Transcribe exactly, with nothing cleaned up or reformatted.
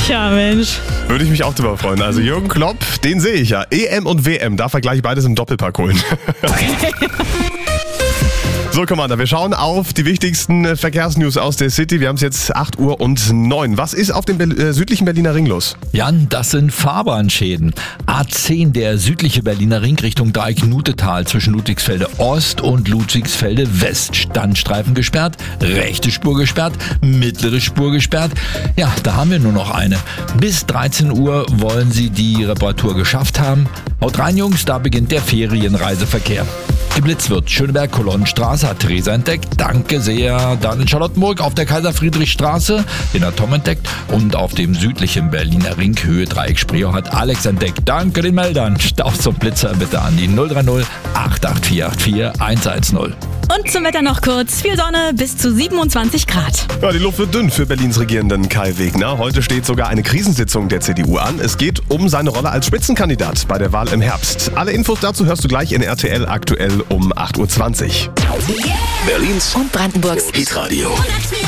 Tja, Mensch. Würde ich mich auch drüber freuen. Also Jürgen Klopp, den sehe ich ja. E M und W M, darf er gleich beides im Doppelpack holen. So, Commander, wir schauen auf die wichtigsten Verkehrsnews aus der City. Wir haben es jetzt acht Uhr und neun. Was ist auf dem Be- äh, südlichen Berliner Ring los? Jan, das sind Fahrbahnschäden. A zehn, der südliche Berliner Ring Richtung Dreieck-Nutetal zwischen Ludwigsfelde Ost und Ludwigsfelde West. Standstreifen gesperrt, rechte Spur gesperrt, mittlere Spur gesperrt. Ja, da haben wir nur noch eine. Bis dreizehn Uhr wollen sie die Reparatur geschafft haben. Haut rein, Jungs, da beginnt der Ferienreiseverkehr. Geblitzt wird. Schöneberg-Kolonnenstraße hat Theresa entdeckt. Danke sehr. Dann in Charlottenburg auf der Kaiser-Friedrich-Straße den hat Tom entdeckt. Und auf dem südlichen Berliner Ring Höhe Dreieck-Spreeau hat Alex entdeckt. Danke den Meldern. Staus und Blitzer bitte an die null drei null acht acht vier acht vier eins eins null. Und zum Wetter noch kurz. Viel Sonne bis zu siebenundzwanzig Grad. Ja, die Luft wird dünn für Berlins Regierenden Kai Wegner. Heute steht sogar eine Krisensitzung der C D U an. Es geht um seine Rolle als Spitzenkandidat bei der Wahl im Herbst. Alle Infos dazu hörst du gleich in R T L aktuell um acht Uhr zwanzig. Berlins Und Brandenburgs Hitradio.